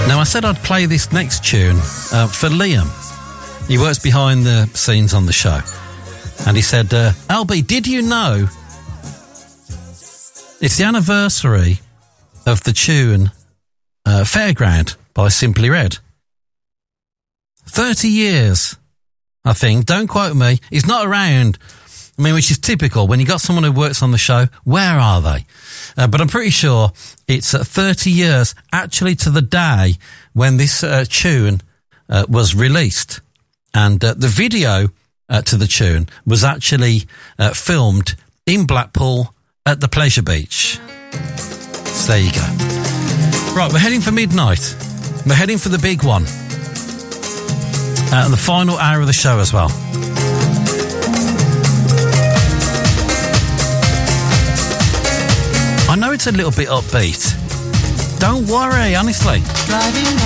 Now, I said I'd play this next tune for Liam. He works behind the scenes on the show. And he said, Albie, did you know it's the anniversary of the tune Fairground by Simply Red? 30 years, I think. Don't quote me. He's not around. I mean, which is typical. When you got someone who works on the show, where are they? But I'm pretty sure it's 30 years, actually to the day when this tune was released. And the video to the tune was actually filmed in Blackpool at the Pleasure Beach. So there you go. Right, we're heading for midnight. We're heading for the big one. And the final hour of the show as well. I know it's a little bit upbeat. Don't worry, honestly. Driving